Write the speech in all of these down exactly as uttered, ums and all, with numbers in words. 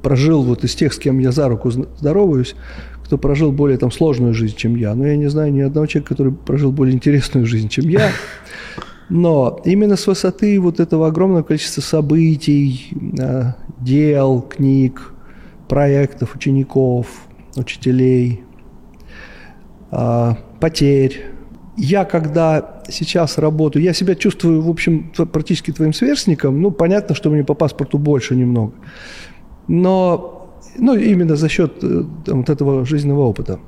прожил вот из тех, с кем я за руку здороваюсь, кто прожил более там сложную жизнь, чем я. Но я не знаю ни одного человека, который прожил более интересную жизнь, чем я. Но именно с высоты вот этого огромного количества событий, дел, книг, проектов, учеников, учителей, потерь. Я, когда сейчас работаю, я себя чувствую, в общем, практически твоим сверстником. Ну, понятно, что мне по паспорту больше немного. Но, ну, именно за счет там, вот этого жизненного опыта.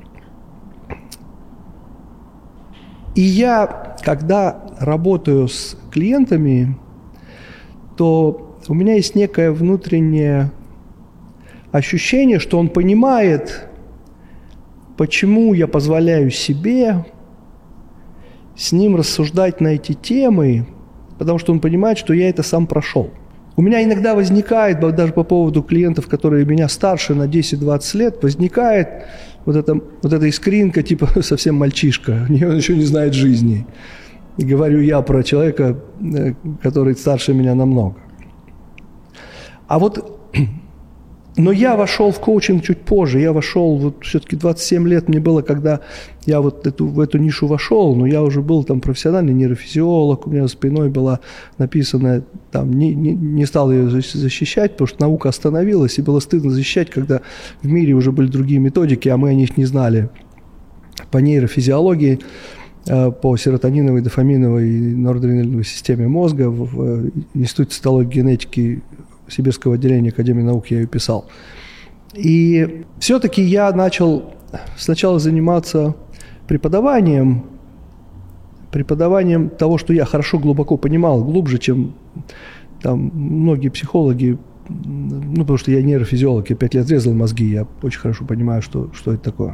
И я, когда работаю с клиентами, то у меня есть некое внутреннее ощущение, что он понимает, почему я позволяю себе с ним рассуждать на эти темы, потому что он понимает, что я это сам прошел. У меня иногда возникает, даже по поводу клиентов, которые меня старше на десять-двадцать лет, возникает вот эта, вот эта искринка, типа совсем мальчишка, он еще не знает жизни. И говорю я про человека, который старше меня намного. А вот, но я вошел в коучинг чуть позже, я вошел, вот все-таки двадцать семь лет мне было, когда я вот эту, в эту нишу вошел, но я уже был там профессиональный нейрофизиолог, у меня за спиной была написана, там, не, не, не стал ее защищать, потому что наука остановилась, и было стыдно защищать, когда в мире уже были другие методики, а мы о них не знали. По нейрофизиологии, по серотониновой, дофаминовой и норадреналиновой системе мозга в Институте цитологии и генетики Сибирского отделения Академии наук я ее писал. И все-таки я начал сначала заниматься преподаванием, преподаванием того, что я хорошо, глубоко понимал, глубже, чем там многие психологи, ну, потому что я нейрофизиолог, я пять лет резал мозги, я очень хорошо понимаю, что, что это такое.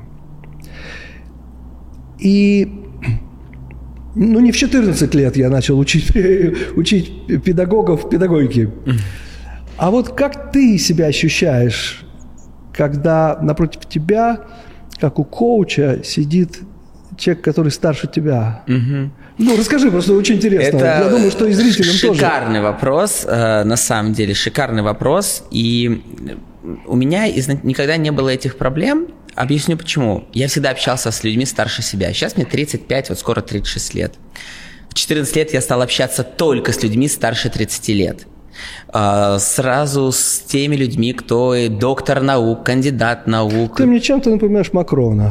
И ну, не в четырнадцать лет я начал учить, учить педагогов педагогике. А вот как ты себя ощущаешь, когда напротив тебя, как у коуча, сидит человек, который старше тебя? Угу. Ну, расскажи, просто очень интересно. Это я думаю, что и зрителям шикарный тоже. Шикарный вопрос, на самом деле, шикарный вопрос. И у меня никогда не было этих проблем. Объясню почему. Я всегда общался с людьми старше себя. Сейчас мне тридцать пять, вот скоро тридцать шесть лет. В четырнадцать лет я стал общаться только с людьми старше тридцати лет. Сразу с теми людьми, кто доктор наук, кандидат наук. Ты мне чем-то напоминаешь Макрона.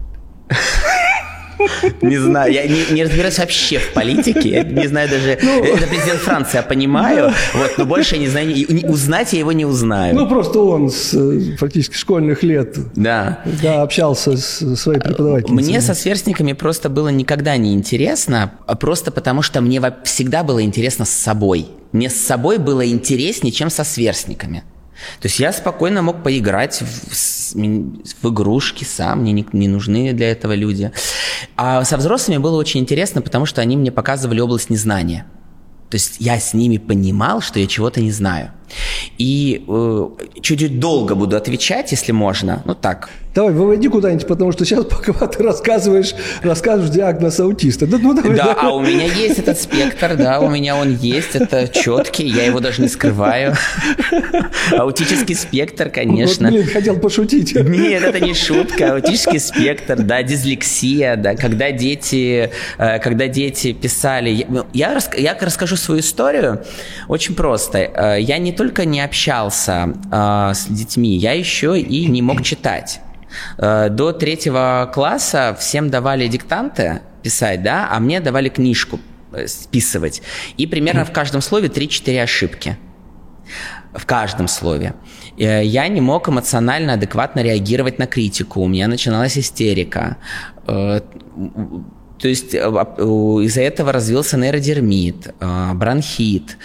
Не знаю, я не, не разбираюсь вообще в политике, я не знаю даже, ну, это президент Франции, я понимаю, вот, но больше я не знаю, не, узнать я его не узнаю. Ну, просто он с фактически школьных лет да. Да, общался с своей преподавательницей. Мне со сверстниками просто было никогда не интересно, просто потому что мне всегда было интересно с собой. Мне с собой было интереснее, чем со сверстниками. То есть я спокойно мог поиграть в, в игрушки сам, мне не, не нужны для этого люди. А со взрослыми было очень интересно, потому что они мне показывали область незнания. То есть я с ними понимал, что я чего-то не знаю. И э, чуть-чуть долго буду отвечать, если можно. Ну так. Давай, выводи куда-нибудь, потому что сейчас, пока ты рассказываешь, рассказываешь диагноз аутиста. Да, ну, давай, да давай. А у меня есть этот спектр, да, у меня он есть, это четкий, я его даже не скрываю. Аутический спектр, конечно. Вот, блин, хотел пошутить. Нет, это не шутка. Аутический спектр, да, дислексия, да, когда дети, когда дети писали... Я, я расскажу свою историю очень просто. Я не только не общался с детьми, я еще и не мог читать. До третьего класса всем давали диктанты писать, да, а мне давали книжку списывать. И примерно в каждом слове три-четыре ошибки. В каждом слове. Я не мог эмоционально, адекватно реагировать на критику. У меня начиналась истерика. То есть из-за этого развился нейродермит, бронхит,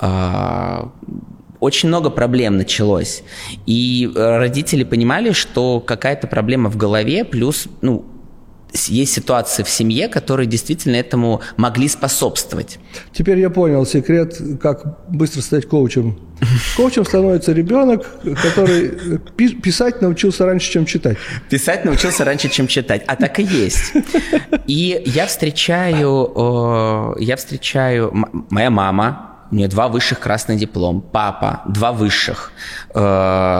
очень много проблем началось. И родители понимали, что какая-то проблема в голове, плюс, ну, есть ситуации в семье, которые действительно этому могли способствовать. Теперь я понял секрет, как быстро стать коучем. Коучем становится ребенок, который писать научился раньше, чем читать. Писать научился раньше, чем читать. А так и есть. И я встречаю, я встречаю, моя мама, у нее два высших, красный диплом. Папа, два высших.